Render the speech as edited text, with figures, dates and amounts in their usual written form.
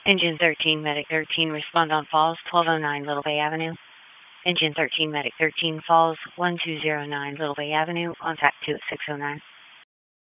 Engine 13, Medic 13, respond on Falls, 1209 Little Bay Avenue. Engine 13, Medic 13, Falls, 1209 Little Bay Avenue, contact 2609.